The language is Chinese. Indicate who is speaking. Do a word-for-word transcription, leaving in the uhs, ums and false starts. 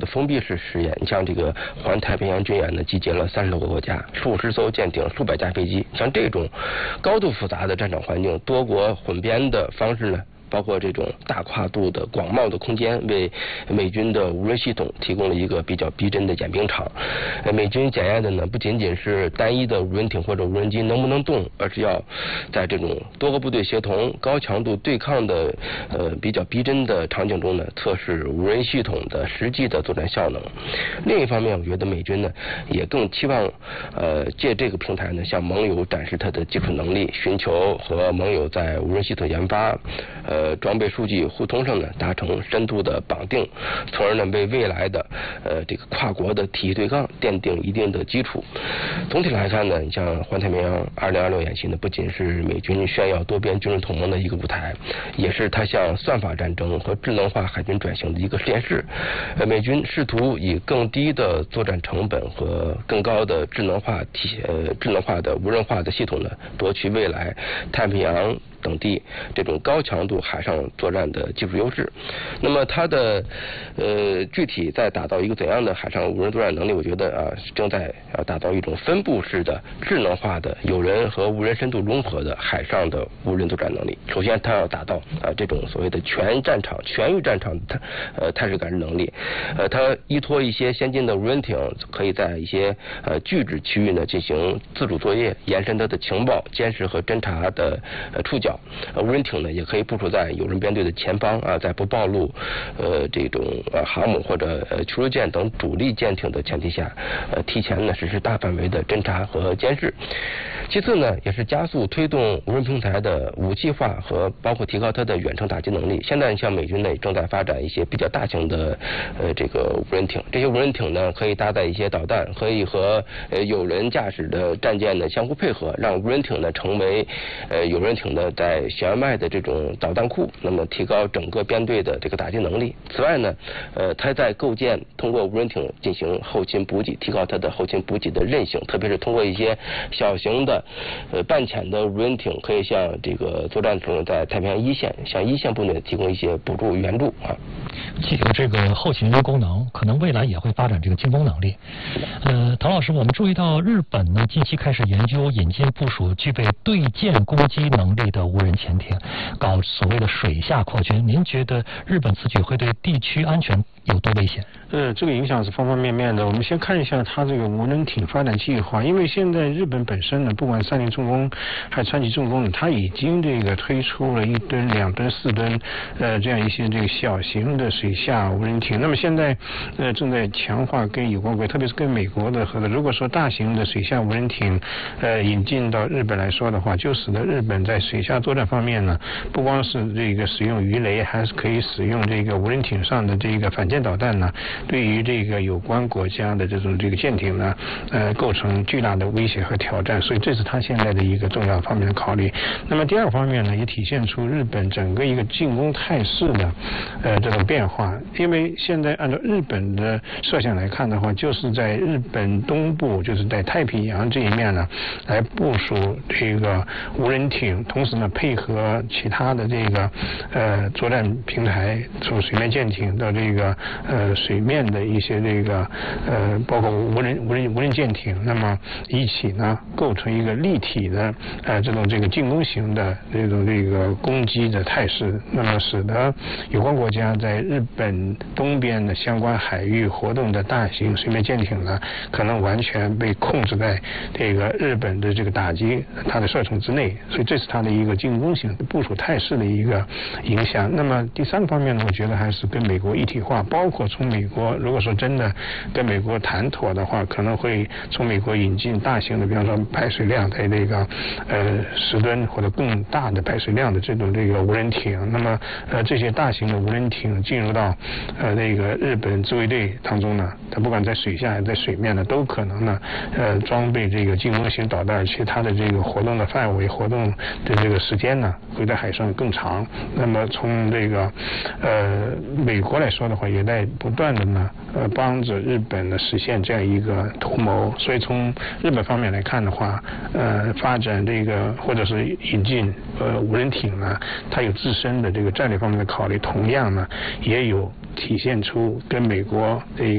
Speaker 1: 封闭式试验。你像这个环太平洋军演呢，集结了三十多个国家，数十艘舰艇，数百架飞机。像这种高度复杂的战场环境，多国混编的方式呢，包括这种大跨度的广袤的空间，为美军的无人系统提供了一个比较逼真的演兵场。呃，美军检验的呢，不仅仅是单一的无人艇或者无人机能不能动，而是要在这种多个部队协同、高强度对抗的呃比较逼真的场景中呢，测试无人系统的实际的作战效能。另一方面，我觉得美军呢也更期望呃借这个平台呢，向盟友展示它的技术能力，寻求和盟友在无人系统研发呃。呃，装备数据互通上呢，达成深度的绑定，从而呢为未来的呃这个跨国的体系对抗奠定一定的基础。总体来看呢，你像环太平洋二零二六演习呢，不仅是美军炫耀多边军事同盟的一个舞台，也是它向算法战争和智能化海军转型的一个实验室。呃，美军试图以更低的作战成本和更高的智能化体呃智能化的无人化的系统呢，夺取未来太平洋等地这种高强度海上作战的技术优势。那么它的呃具体在打造一个怎样的海上无人作战能力，我觉得啊正在要打造一种分布式的智能化的有人和无人深度融合的海上的无人作战能力。首先它要达到啊这种所谓的全战场全域战场的呃态势感知能力。呃它依托一些先进的无人艇，可以在一些呃拒止区域呢进行自主作业，延伸它的情报监视和侦察的呃触角。呃，无人艇呢也可以部署在有人编队的前方啊，在不暴露呃这种呃航母或者呃驱逐舰等主力舰艇的前提下，呃提前呢实施大范围的侦察和监视。其次呢，也是加速推动无人平台的武器化和包括提高它的远程打击能力。现在像美军呢正在发展一些比较大型的呃这个无人艇，这些无人艇呢可以搭载一些导弹，可以和呃有人驾驶的战舰呢相互配合，让无人艇呢成为呃有人艇的在舷外的这种导弹库，那么提高整个编队的这个打击能力。此外呢，呃，它在构建通过无人艇进行后勤补给，提高它的后勤补给的韧性，特别是通过一些小型的呃半潜的无人艇，可以向这个作战中在太平洋一线向一线部队提供一些补助援助啊。
Speaker 2: 既有这个后勤功能，可能未来也会发展这个进攻能力。呃，唐老师，我们注意到日本呢近期开始研究引进部署具备对舰攻击能力的无人潜艇，搞所谓的水下扩军。您觉得日本此举会对地区安全有多危险？
Speaker 3: 呃，这个影响是方方面面的。我们先看一下它这个无人艇发展计划，因为现在日本本身呢，不管三菱重工还是川崎重工呢，它已经这个推出了一吨、两吨、四吨呃这样一些这个小型的水下无人艇。那么现在呃正在强化跟有关国，特别是跟美国的合作。如果说大型的水下无人艇呃引进到日本来说的话，就使得日本在水下作战方面呢，不光是这个使用鱼雷，还是可以使用这个无人艇上的这个反舰导弹呢，对于这个有关国家的这种这个舰艇呢，呃，构成巨大的威胁和挑战，所以这是他现在的一个重要方面的考虑。那么第二方面呢，也体现出日本整个一个进攻态势的呃这种变化。因为现在按照日本的设想来看的话，就是在日本东部，就是在太平洋这一面呢，来部署这个无人艇，同时呢配合其他的这个呃作战平台，从水面舰艇到这个呃水面的一些这个呃包括无人无人无人舰艇，那么一起呢构成一个立体的呃这种这个进攻型的这种这个攻击的态势，那么使得有关国家在日本东边的相关海域活动的大型水面舰艇呢，可能完全被控制在这个日本的这个打击它的射程之内，所以这是它的一个进攻型部署态势的一个影响。那么第三个方面呢，我觉得还是跟美国一体化，包括从美国如果说真的跟美国谈妥的话，可能会从美国引进大型的，比方说排水量在这个呃十吨或者更大的排水量的这种这个无人艇。那么呃这些大型的无人艇进入到呃那个日本自卫队当中呢，它不管在水下还是在水面呢，都可能呢呃装备这个进攻型导弹，而且它的这个活动的范围、活动的这个时间呢，会在海上更长。那么从这个呃美国来说的话，也在不断的呢呃帮着日本呢实现这样一个图谋。所以从日本方面来看的话，呃发展这个或者是引进呃无人艇呢，它有自身的这个战略方面的考虑，同样呢也有体现出跟美国这